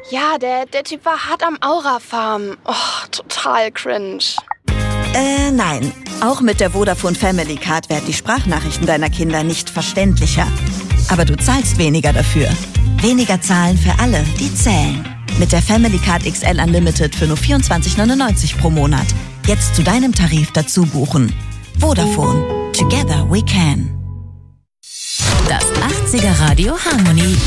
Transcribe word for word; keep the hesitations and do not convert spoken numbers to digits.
Ja, der, der Typ war hart am Aura-Farmen. Oh, total cringe. Äh, nein. Auch mit der Vodafone Family Card werden die Sprachnachrichten deiner Kinder nicht verständlicher. Aber du zahlst weniger dafür. Weniger zahlen für alle, die zählen. Mit der Family Card X L Unlimited für nur vierundzwanzig neunundneunzig pro Monat. Jetzt zu deinem Tarif dazu buchen. Vodafone. Together we can. Das achtziger Radio Harmony.